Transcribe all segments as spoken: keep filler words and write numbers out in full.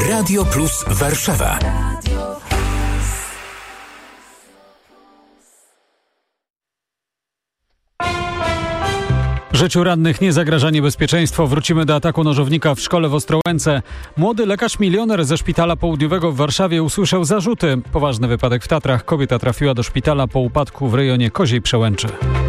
Radio Plus Warszawa. Życiu rannych nie zagraża niebezpieczeństwo. Wrócimy do ataku nożownika w szkole w Ostrołęce. Młody lekarz milioner ze szpitala południowego w Warszawie usłyszał zarzuty. Poważny wypadek w Tatrach. Kobieta trafiła do szpitala po upadku w rejonie Koziej Przełęczy.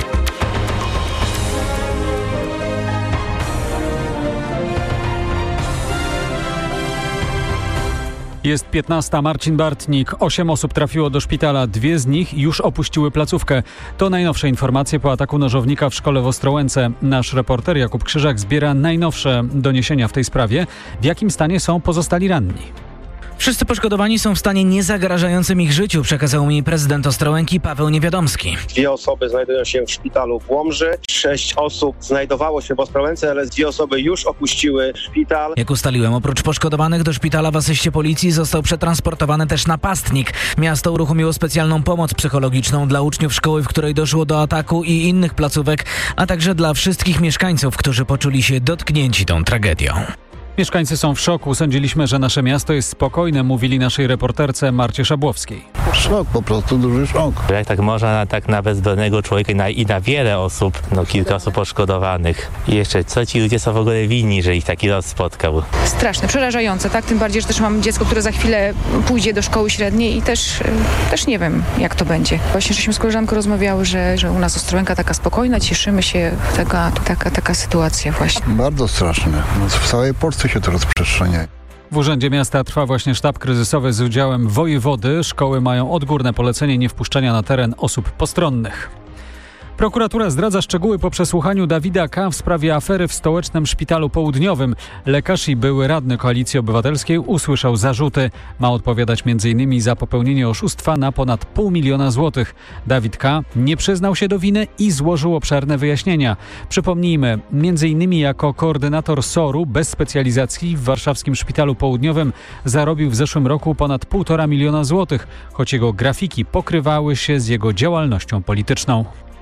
Jest piętnasta. Marcin Bartnik. Osiem osób trafiło do szpitala. Dwie z nich już opuściły placówkę. To najnowsze informacje po ataku nożownika w szkole w Ostrołęce. Nasz reporter Jakub Krzyżak zbiera najnowsze doniesienia w tej sprawie. W jakim stanie są pozostali ranni? Wszyscy poszkodowani są w stanie niezagrażającym ich życiu, przekazał mi prezydent Ostrołęki Paweł Niewiadomski. Dwie osoby znajdują się w szpitalu w Łomży, sześć osób znajdowało się w Ostrołęce, ale dwie osoby już opuściły szpital. Jak ustaliłem, oprócz poszkodowanych do szpitala w asyście policji został przetransportowany też napastnik. Miasto uruchomiło specjalną pomoc psychologiczną dla uczniów szkoły, w której doszło do ataku i innych placówek, a także dla wszystkich mieszkańców, którzy poczuli się dotknięci tą tragedią. Mieszkańcy są w szoku. Sądziliśmy, że nasze miasto jest spokojne, mówili naszej reporterce Marcie Szabłowskiej. Szok, po prostu duży szok. Jak tak można tak na bezbronnego człowieka i na, i na wiele osób, no kilka osób poszkodowanych. I jeszcze, co ci ludzie są w ogóle winni, że ich taki los spotkał? Straszne, przerażające, tak? Tym bardziej, że też mam dziecko, które za chwilę pójdzie do szkoły średniej i też, też nie wiem, jak to będzie. Właśnie żeśmy z koleżanką rozmawiały, że, że u nas Ostrołęka taka spokojna, cieszymy się, taka, taka, taka sytuacja właśnie. Bardzo straszne. No, w całej Polsce się to rozprzestrzenia. W Urzędzie Miasta trwa właśnie sztab kryzysowy z udziałem wojewody. Szkoły mają odgórne polecenie niewpuszczania na teren osób postronnych. Prokuratura zdradza szczegóły po przesłuchaniu Dawida K. w sprawie afery w Stołecznym Szpitalu Południowym. Lekarz i były radny Koalicji Obywatelskiej usłyszał zarzuty. Ma odpowiadać między innymi za popełnienie oszustwa na ponad pół miliona złotych. Dawid K. nie przyznał się do winy i złożył obszerne wyjaśnienia. Przypomnijmy, między innymi jako koordynator S O R-u bez specjalizacji w warszawskim Szpitalu Południowym zarobił w zeszłym roku ponad półtora miliona złotych, choć jego grafiki pokrywały się z jego działalnością polityczną.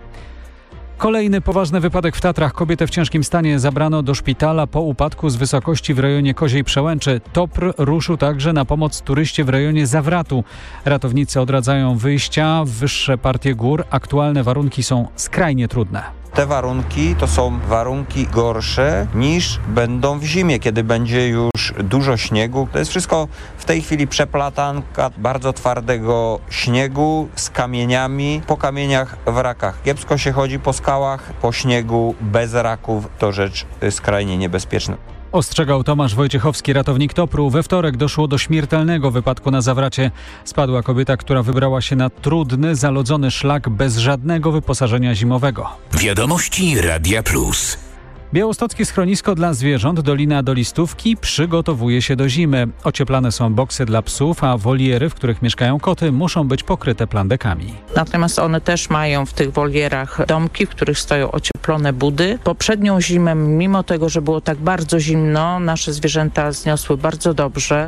Kolejny poważny wypadek w Tatrach. Kobietę w ciężkim stanie zabrano do szpitala po upadku z wysokości w rejonie Koziej Przełęczy. TOPR ruszył także na pomoc turyście w rejonie Zawratu. Ratownicy odradzają wyjścia w wyższe partie gór. Aktualne warunki są skrajnie trudne. Te warunki to są warunki gorsze niż będą w zimie, kiedy będzie już dużo śniegu. To jest wszystko w tej chwili przeplatanka bardzo twardego śniegu z kamieniami. Po kamieniach w rakach. Kiepsko się chodzi po skałach, po śniegu bez raków. To rzecz skrajnie niebezpieczna. Ostrzegał Tomasz Wojciechowski, ratownik TOPR-u. We wtorek doszło do śmiertelnego wypadku na Zawracie. Spadła kobieta, która wybrała się na trudny, zalodzony szlak bez żadnego wyposażenia zimowego. Wiadomości Radia Plus. Białostockie schronisko dla zwierząt Dolina Dolistówki przygotowuje się do zimy. Ocieplane są boksy dla psów, a woliery, w których mieszkają koty, muszą być pokryte plandekami. Natomiast one też mają w tych wolierach domki, w których stoją ocieplone budy. Poprzednią zimę, mimo tego, że było tak bardzo zimno, nasze zwierzęta zniosły bardzo dobrze.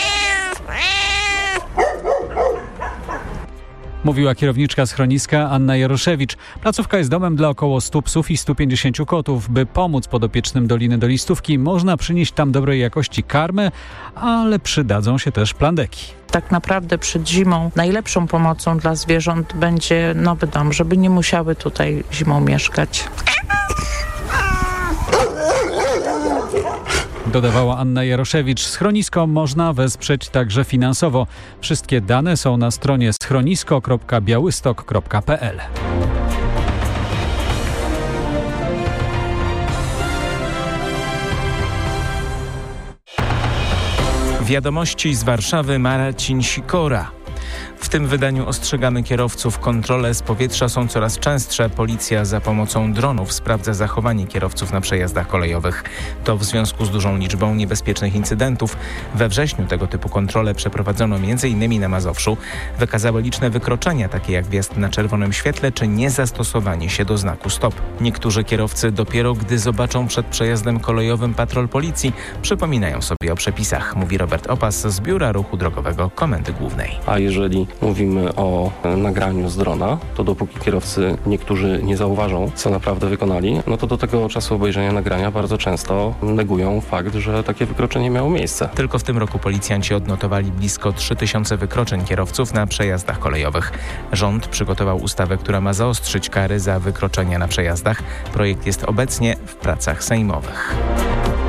Mówiła kierowniczka schroniska Anna Jaroszewicz. Placówka jest domem dla około stu psów i stu pięćdziesięciu kotów. By pomóc podopiecznym Doliny Dolistówki, można przynieść tam dobrej jakości karmę, ale przydadzą się też plandeki. Tak naprawdę przed zimą najlepszą pomocą dla zwierząt będzie nowy dom, żeby nie musiały tutaj zimą mieszkać. Dodawała Anna Jaroszewicz. Schronisko można wesprzeć także finansowo. Wszystkie dane są na stronie schronisko kropka białystok kropka p l. Wiadomości z Warszawy, Marcin Sikora. W tym wydaniu ostrzegamy kierowców. Kontrole z powietrza są coraz częstsze. Policja za pomocą dronów sprawdza zachowanie kierowców na przejazdach kolejowych. To w związku z dużą liczbą niebezpiecznych incydentów. We wrześniu tego typu kontrole przeprowadzono między innymi na Mazowszu. Wykazały liczne wykroczenia, takie jak wjazd na czerwonym świetle czy niezastosowanie się do znaku stop. Niektórzy kierowcy dopiero gdy zobaczą przed przejazdem kolejowym patrol policji, przypominają sobie o przepisach, mówi Robert Opas z Biura Ruchu Drogowego Komendy Głównej. A jeżeli mówimy o nagraniu z drona, to dopóki kierowcy niektórzy nie zauważą, co naprawdę wykonali, no to do tego czasu obejrzenia nagrania bardzo często negują fakt, że takie wykroczenie miało miejsce. Tylko w tym roku policjanci odnotowali blisko trzy tysiące wykroczeń kierowców na przejazdach kolejowych. Rząd przygotował ustawę, która ma zaostrzyć kary za wykroczenia na przejazdach. Projekt jest obecnie w pracach sejmowych.